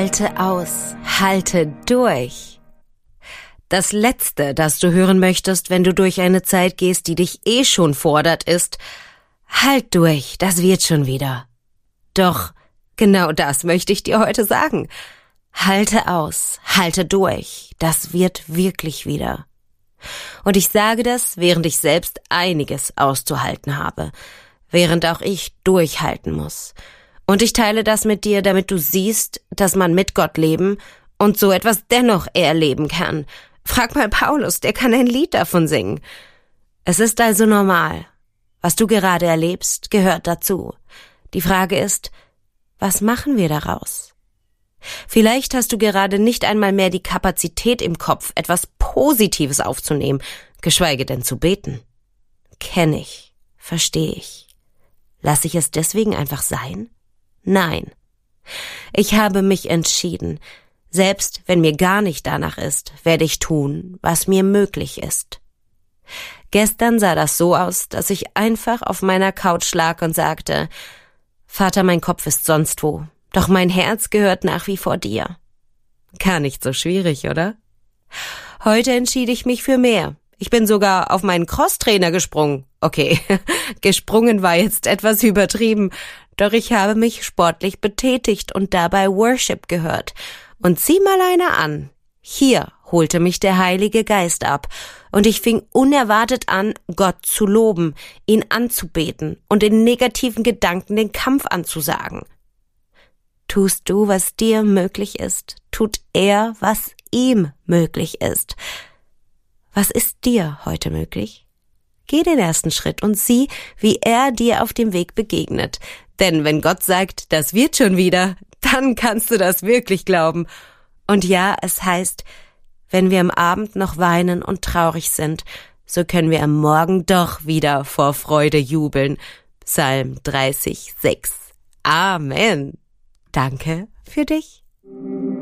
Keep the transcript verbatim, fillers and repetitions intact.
Halte aus, halte durch. Das Letzte, das du hören möchtest, wenn du durch eine Zeit gehst, die dich eh schon fordert, ist: Halt durch, das wird schon wieder. Doch genau das möchte ich dir heute sagen. Halte aus, halte durch, das wird wirklich wieder. Und ich sage das, während ich selbst einiges auszuhalten habe, während auch ich durchhalten muss. Und ich teile das mit dir, damit du siehst, dass man mit Gott leben und so etwas dennoch erleben kann. Frag mal Paulus, der kann ein Lied davon singen. Es ist also normal. Was du gerade erlebst, gehört dazu. Die Frage ist, was machen wir daraus? Vielleicht hast du gerade nicht einmal mehr die Kapazität im Kopf, etwas Positives aufzunehmen, geschweige denn zu beten. Kenn ich, verstehe ich. Lass ich es deswegen einfach sein? Nein. Ich habe mich entschieden. Selbst wenn mir gar nicht danach ist, werde ich tun, was mir möglich ist. Gestern sah das so aus, dass ich einfach auf meiner Couch lag und sagte: Vater, mein Kopf ist sonst wo, doch mein Herz gehört nach wie vor dir. Gar nicht so schwierig, oder? Heute entschied ich mich für mehr. Ich bin sogar auf meinen Crosstrainer gesprungen. Okay, gesprungen war jetzt etwas übertrieben, doch ich habe mich sportlich betätigt und dabei Worship gehört. Und sieh mal einer an. Hier holte mich der Heilige Geist ab und ich fing unerwartet an, Gott zu loben, ihn anzubeten und in negativen Gedanken den Kampf anzusagen. Tust du, was dir möglich ist, tut er, was ihm möglich ist. Was ist dir heute möglich? Geh den ersten Schritt und sieh, wie er dir auf dem Weg begegnet. Denn wenn Gott sagt, das wird schon wieder, dann kannst du das wirklich glauben. Und ja, es heißt, wenn wir am Abend noch weinen und traurig sind, so können wir am Morgen doch wieder vor Freude jubeln. Psalm dreißig, sechs. Amen. Danke für dich.